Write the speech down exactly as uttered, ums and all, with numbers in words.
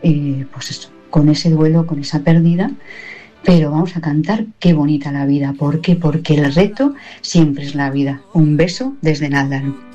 eh, pues eso, con ese duelo, con esa pérdida, pero vamos a cantar Qué bonita la vida. ¿Por qué? Porque el reto siempre es la vida. Un beso desde Náldaro.